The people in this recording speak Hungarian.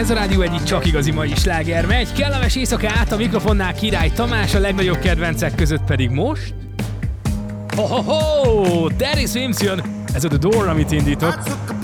Ez a rádió egyik csak igazi mai sláger megy. Kellemes éjszakát, a mikrofonnál Király Tamás, a legnagyobb kedvencek között pedig most... Ho-ho-ho! Terry Swims jön! Ez a The Door, amit indítok.